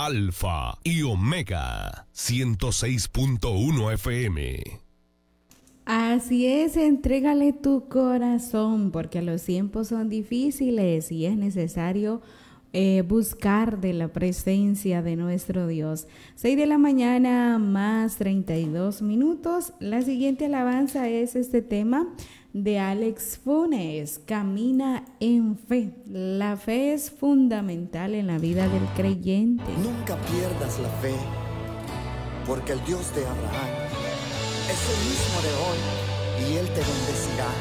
Alfa y Omega 106.1 FM. Así es, entrégale tu corazón porque los tiempos son difíciles y es necesario buscar de la presencia de nuestro Dios. 6 de la mañana más 32 minutos. La siguiente alabanza es este tema de Alex Funes, Camina en Fe. La fe es fundamental en la vida del creyente. Nunca pierdas la fe, porque el Dios de Abraham es el mismo de hoy y Él te bendecirá.